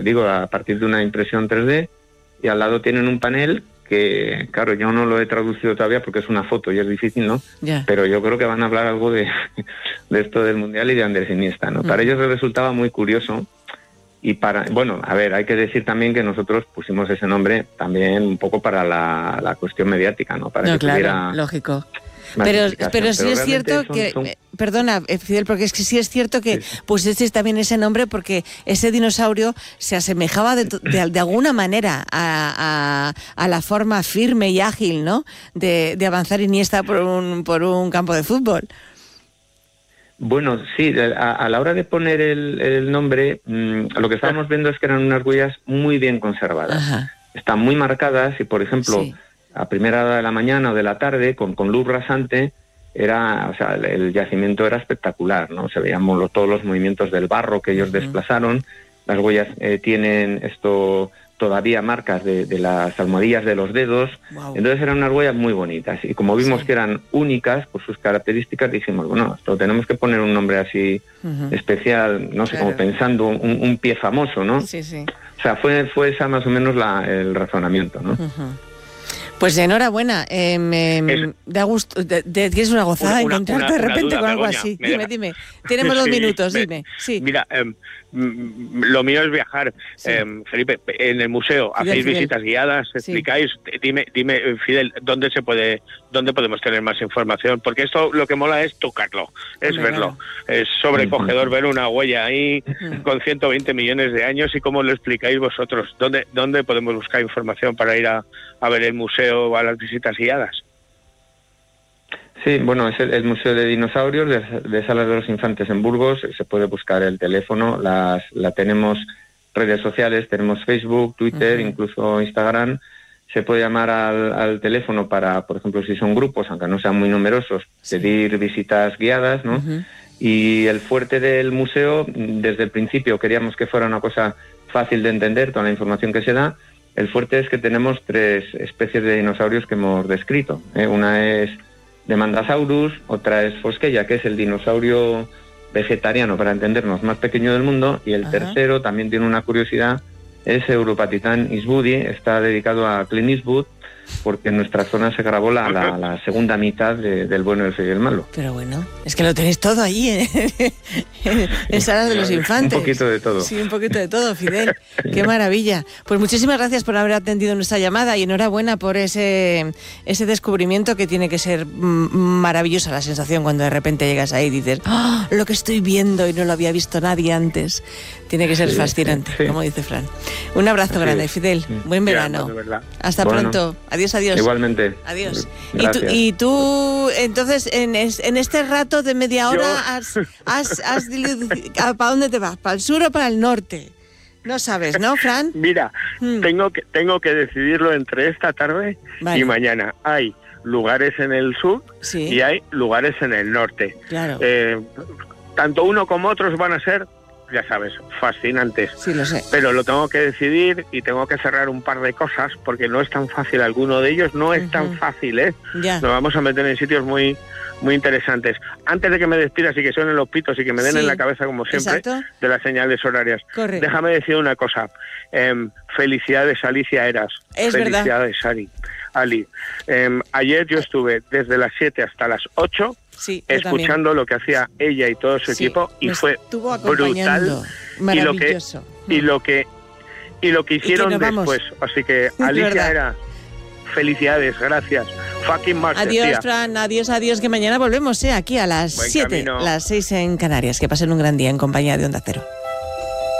digo, a partir de una impresión 3D, y al lado tienen un panel que, claro, yo no lo he traducido todavía porque es una foto y es difícil, ¿no? Yeah. Pero yo creo que van a hablar algo de esto del Mundial y de Andrés Iniesta, ¿no? Para ellos les resultaba muy curioso. Y bueno, a ver, hay que decir también que nosotros pusimos ese nombre también un poco para la cuestión mediática, ¿no? Para que claro, tuviera lógico. Pero sí es cierto que... Perdona, Fidel, porque es que sí es cierto que pusisteis también ese nombre porque ese dinosaurio se asemejaba de alguna manera a la forma firme y ágil, ¿no?, de avanzar Iniesta por un campo de fútbol. Bueno, sí, a la hora de poner el nombre, lo que estábamos viendo es que eran unas huellas muy bien conservadas. Ajá. Están muy marcadas y, por ejemplo, a primera hora de la mañana o de la tarde, con luz rasante, el yacimiento era espectacular, ¿no? Se veían todos los movimientos del barro que ellos desplazaron. Las huellas tienen todavía marcas de las almohadillas de los dedos. Wow. Entonces eran unas huellas muy bonitas. Y como vimos que eran únicas por sus características, dijimos, bueno, esto tenemos que poner un nombre así especial, no sé, como pensando un pie famoso, ¿no? Sí, sí. O sea, fue esa más o menos el razonamiento, ¿no? Pues enhorabuena, da gusto, es una gozada encontrarte de repente con algo así. Dime, tenemos 2 minutos, dime. Sí. Mira, lo mío es viajar. Sí. Felipe, en el museo hacéis visitas guiadas, explicáis, dime, Fidel, ¿dónde podemos tener más información? Porque esto lo que mola es tocarlo, es verlo. Es sobrecogedor ver una huella ahí con 120 millones de años. ¿Y cómo lo explicáis vosotros? ¿Dónde podemos buscar información para ir a ver el museo o a las visitas guiadas? Sí, bueno, es el Museo de Dinosaurios de Salas de los Infantes en Burgos. Se puede buscar el teléfono, tenemos redes sociales, tenemos Facebook, Twitter, incluso Instagram. Se puede llamar al teléfono para, por ejemplo, si son grupos, aunque no sean muy numerosos, pedir visitas guiadas, ¿no? Y el fuerte del museo, desde el principio queríamos que fuera una cosa fácil de entender, toda la información que se da. El fuerte es que tenemos 3 especies de dinosaurios que hemos descrito. Una es Demandasaurus, otra es Fosqueya, que es el dinosaurio vegetariano, para entendernos, más pequeño del mundo, y el tercero también tiene una curiosidad, es Europatitan eastwoodi, está dedicado a Clint Eastwood, porque en nuestra zona se grabó la segunda mitad del Bueno, el Feo y el Malo. Pero bueno, es que lo tenéis todo ahí, en Salas de los Infantes. Un poquito de todo. Sí, un poquito de todo, Fidel. Qué maravilla. Pues muchísimas gracias por haber atendido nuestra llamada y enhorabuena por ese descubrimiento, que tiene que ser maravillosa la sensación cuando de repente llegas ahí y dices, ¡oh, lo que estoy viendo y no lo había visto nadie antes! Tiene que ser fascinante, como dice Fran. Un abrazo grande, Fidel. Buen verano. Hasta pronto. Adiós. Igualmente. Adiós. ¿Y tú, entonces, en este rato de media hora, ¿para dónde te vas? ¿Para el sur o para el norte? No sabes, ¿no, Fran? Mira, tengo que decidirlo entre esta tarde y mañana. Hay lugares en el sur y hay lugares en el norte. Claro. Tanto uno como otros van a ser, ya sabes, fascinantes. Sí, lo sé. Pero lo tengo que decidir y tengo que cerrar un par de cosas porque no es tan fácil. Alguno de ellos no es tan fácil, ¿eh? Ya. Nos vamos a meter en sitios muy, muy interesantes. Antes de que me despidas y que suenen los pitos y que me den en la cabeza, como siempre, de las señales horarias, déjame decir una cosa. Felicidades, Alicia Eras. Es felicidades, verdad. Ali. Ayer yo estuve desde las 7 hasta las 8 escuchando lo que hacía ella y todo su equipo, y fue brutal. Maravilloso. Y lo que hicieron después. Así que Alicia Era, felicidades, gracias. Fucking Master. Adiós, Fran, adiós, que mañana volvemos aquí a las 7, las 6 en Canarias. Que pasen un gran día en compañía de Onda Cero.